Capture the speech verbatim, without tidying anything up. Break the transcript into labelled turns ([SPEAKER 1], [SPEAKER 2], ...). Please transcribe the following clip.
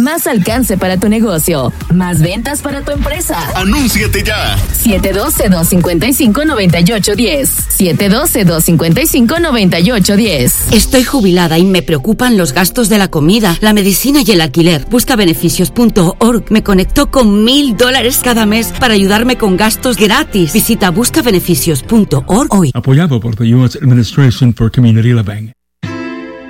[SPEAKER 1] Más alcance para tu negocio. Más ventas para tu empresa.
[SPEAKER 2] ¡Anúnciate ya!
[SPEAKER 1] siete uno dos, dos cinco cinco, nueve ocho uno cero. siete uno dos, dos cinco cinco, nueve ocho uno cero.
[SPEAKER 3] Estoy jubilada y me preocupan los gastos de la comida, la medicina y el alquiler. Busca Beneficios punto org me conectó con mil dólares cada mes para ayudarme con gastos gratis. Visita busca beneficios punto org hoy.
[SPEAKER 4] Apoyado por the U S Administration for Community Living.